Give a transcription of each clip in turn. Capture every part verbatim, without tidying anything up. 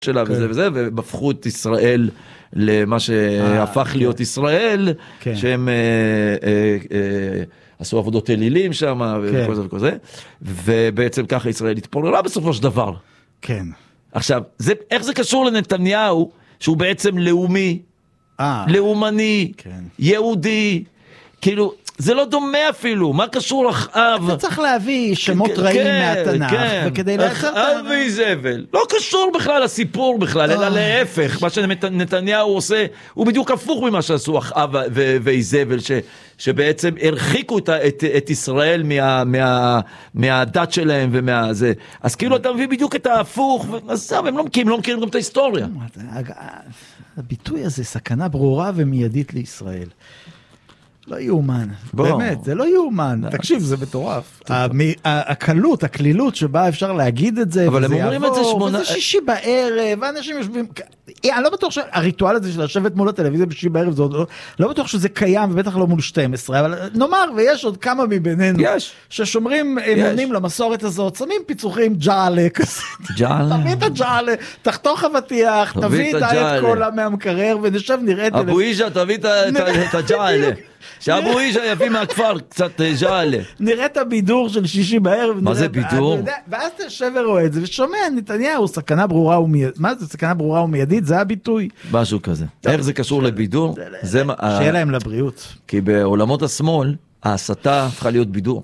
שלה וזה וזה, ובפכו את ישראל למה שהפך להיות ישראל, שהם עשו עבודות אלילים שם, וכל זה וכל זה, ובעצם ככה ישראל התפוררה בסופו של דבר. כן. עכשיו, איך זה קשור לנתניהו, שהוא בעצם לאומי, לאומני, יהודי, כאילו, זה לא דומה אפילו, מה קשור אחאב? אתה צריך להביא שמות רעים מהתנ"ך, וכדי לעשות... אחאב ואיזבל, לא קשור בכלל לסיפור בכלל, אלא להפך, מה שנתניהו עושה, הוא בדיוק הפוך ממה שעשו אחאב ואיזבל, שבעצם הרחיקו את ישראל מהדת שלהם ומהזה. אז כאילו אתה מביא בדיוק את ההפוך, אז הם לא מכירים גם את ההיסטוריה. הביטוי הזה, סכנה ברורה ומיידית לישראל. לא יאומן, באמת, זה לא יאומן. תקשיב, זה מטורף. הקלות, הכלילות שבה אפשר להגיד את זה, אבל הם אומרים את זה שמונה... וזה שישי בערב, ואנשים יושבים... אני לא בטוח שהריטואל הזה של לשבת מול הטלוויזיה בשישי בערב, לא בטוח שזה קיים, ובטח לא מול שתים עשרה, אבל נאמר, ויש עוד כמה מבינינו, ששומרים אמונים למסורת הזאת, שמים פיצוחים ג'אלה כזה. ג'אלה? תביא את הג'אלה, תחתוך אבטיח, תביא את היית קולה מהמקרר, ונשב נראה... אבו אישה, תביא את הג'אלה. שאבו אישה יביא מהכפר קצת ג'אלה. נראה את הבידור של שישי בערב. מה זה בידור? ואז תשב ורואה את זה, ושומע, נתניהו, סכנה ברורה ומיידית. מה זה סכנה ברורה ומיידית? זה הביטוי. משהו כזה. איך זה קשור לבידור? שיהיה להם לבריאות. כי בעולמות השמאל, ההסתה הפכה להיות בידור.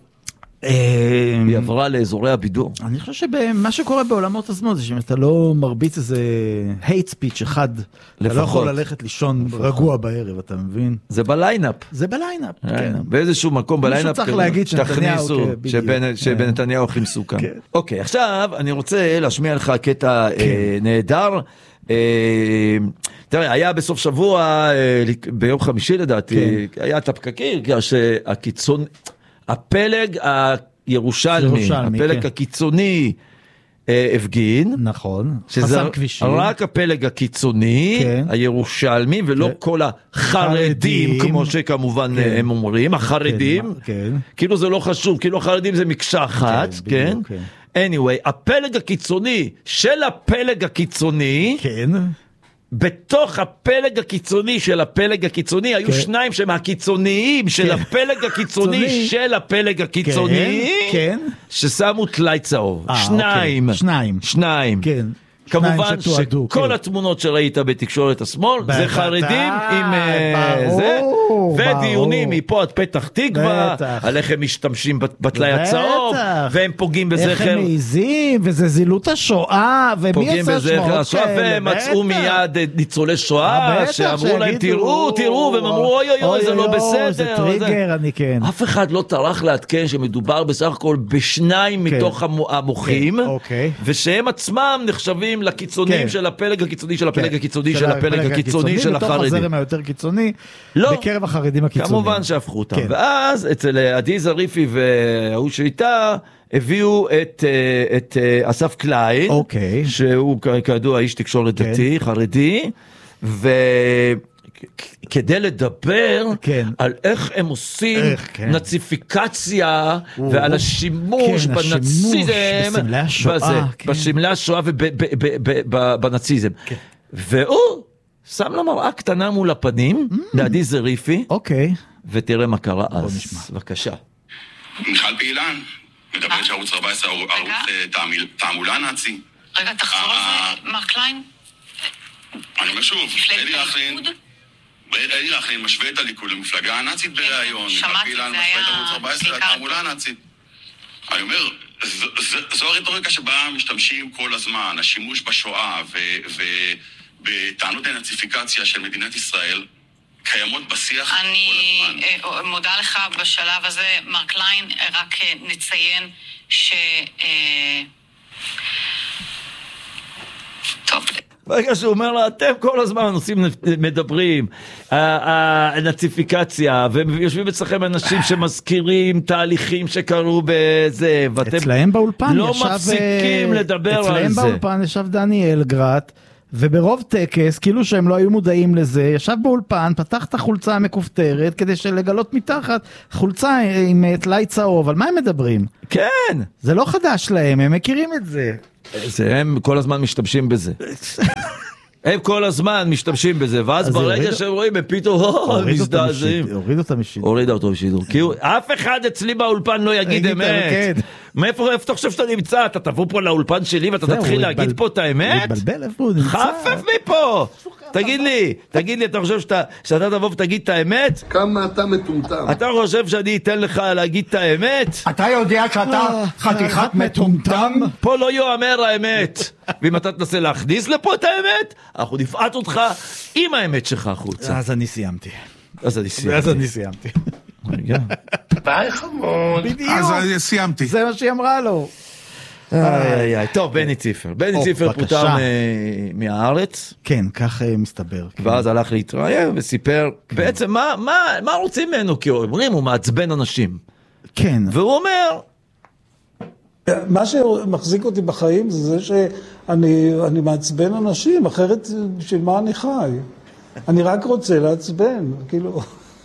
היא עברה לאזורי הבידור. אני חושב שמה שקורה בעולמות השמאל זה שאם אתה לא מרביץ איזה hate speech אחד, אתה לא יכול ללכת לישון רגוע בערב, אתה מבין? זה בליינאפ. זה בליינאפ, כן. באיזשהו מקום בליינאפ מישהו צריך להגיד שנתניהו שבנתניהו הכי מסוכן. אוקיי, עכשיו אני רוצה להשמיע לך קטע נהדר. תראה, היה בסוף שבוע, ביום חמישי לדעתי, היה את הפקקים, שהקיצון... הפלג הירושלמי, הפלג הקיצוני הפגין, נכון, חסם כבישים, רק הפלג הקיצוני הירושלמי, ולא כל החרדים, כמו שכמובן הם אומרים, החרדים, כאילו זה לא חשוב, כאילו החרדים זה מקשה אחת, כן? anyway, הפלג הקיצוני של הפלג הקיצוני, כן, בתוך הפלג הקיצוני של הפלג הקיצוני, היו שניים שהם הקיצוניים של הפלג הקיצוני של הפלג הקיצוני, ששמו טלאי צהוב. שניים. שניים. שניים. כן. כמובן שכל התמונות שראית בתקשורת השמאל, זה חרדים עם זה, ודיונים מפה עד פתח תקווה, על איך הם משתמשים בטלאי הצהוב, והם פוגעים בזכר. איך הם מעיזים, וזה זילות השואה, פוגעים בזכר השואה, והם מצאו מיד ניצולי שואה, שאמרו להם תראו, תראו, והם אמרו אוי אוי אוי, זה לא בסדר. זה טריגר, אני כן. אף אחד לא טרח לעדכן שמדובר בסך הכל בשניים מתוך המוחים, ושהם עצמם נחשבים לקיצונים של הפלג הקיצוני של הפלג הקיצוני של הפלג הקיצוני של החרדים. מתוך הזרם היותר קיצוני, בקרב החרדים הקיצוניים. כמובן שהפכו אותם. ואז אצל עדי זריפי והוא שאיתה, הביאו את אסף קליין, שהוא כידוע איש תקשורת דתי, חרדי, ו... כדי לדבר על איך הם עושים נאציפיקציה ועל השימוש בנאציזם, בסמלי השואה ובנאציזם. והוא שם לו מראה קטנה מול הפנים, לעדי זריפי, ותראה מה קרה אז. בבקשה. מיכל פעילן, מדברת שערוץ ארבע עשרה, ערוץ תעמולה נאצי. רגע, תחזור על זה, מר קליין. אני אומר שוב, אלי רחלין... אלי רחלין משווה את הליכוד למפלגה הנאצית בראיון, שמעתי, זה היה ערוץ ארבע עשרה, התעמולה הנאצית. אני אומר, זו הרטוריקה שבה משתמשים כל הזמן, השימוש בשואה ובטענות הנאציפיקציה של מדינת ישראל, קיימות בשיח כל הזמן. אני מודה לך בשלב הזה, מר קליין, רק נציין ש... טוב... ברגע שהוא אומר לה, אתם כל הזמן עושים, מדברים, הנאציפיקציה, ויושבים אצלכם אנשים שמזכירים תהליכים שקרו בזה, ואתם אצלהם באולפן לא מפסיקים לדבר על זה. אצלהם באולפן ישב דניאל גרט, וברוב טקס, כאילו שהם לא היו מודעים לזה, ישב באולפן, פתח את החולצה המכופתרת, כדי שלגלות מתחת חולצה עם טלאי צהוב, על מה הם מדברים? כן. זה לא חדש להם, הם מכירים את זה. זה הם כל הזמן משתמשים בזה. הם כל הזמן משתמשים בזה, ואז ברגע שהם רואים, הם פתאום מזדעזעים. הוריד אותה משידור. הוריד אותו משידור. כי אף אחד אצלי באולפן לא יגיד אמת. מאיפה אתה חושב שאתה נמצא? אתה תבוא פה לאולפן שלי ואתה תתחיל להגיד פה את האמת? חפף מפה! תגיד לי, תגיד לי, אתה חושב שאתה תבוא ותגיד את האמת? כמה אתה מטומטם? אתה חושב שאני אתן לך להגיד את האמת? אתה יודע שאתה חתיכת מטומטם? פה לא יאמר האמת. ואם אתה תנסה להכניס לפה את האמת, אנחנו נפעט אותך עם האמת שלך החוצה. אז אני סיימתי. אז אני סיימתי. אז אני סיימתי. ביי חמוד. בדיוק. אז אני סיימתי. זה מה שהיא אמרה לו. איי איי, טוב, בני ציפר. בני ציפר פוטר מהארץ. כן, כך מסתבר. ואז הלך להתראיין וסיפר, בעצם מה רוצים ממנו? כי אומרים, הוא מעצבן אנשים. כן. והוא אומר... מה שמחזיק אותי בחיים זה זה שאני מעצבן אנשים, אחרת של מה אני חי. אני רק רוצה לעצבן, כאילו...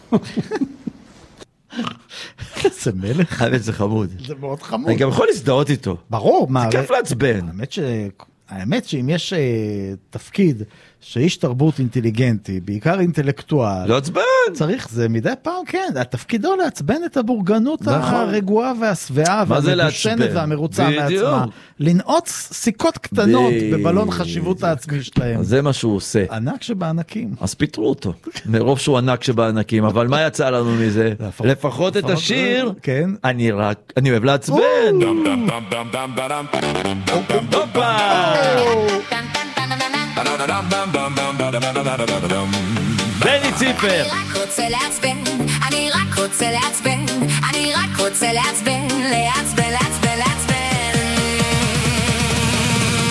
זה מלך. האמת זה חמוד. זה מאוד חמוד. אני גם יכול להזדהות איתו. ברור. זה כיף לעצבן. האמת שאם יש תפקיד שאיש תרבות אינטליגנטי, בעיקר אינטלקטואל, לעצבן. צריך, זה מדי פעם, כן, התפקידו לעצבן את הבורגנות הרגועה והשבעה והמדושנת והמרוצה מעצמה. לנעוץ סיכות קטנות בבלון חשיבות העצמי שלהם. זה מה שהוא עושה. ענק שבענקים. אז פיתרו אותו. מרוב שהוא ענק שבענקים, אבל מה יצא לנו מזה? לפחות את השיר, אני רק, אני אוהב לעצבן. הופה! בני ציפר. אני רק רוצה לעצבן, אני רק רוצה לעצבן, אני רק רוצה לעצבן, לעצבן, לעצבן.